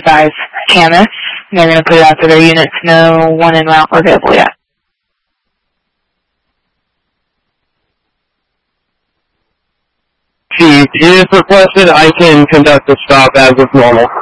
size canvas. And they're going to put it out to their units. No one en route or available yet. Chief, if requested, I can conduct the stop as of normal.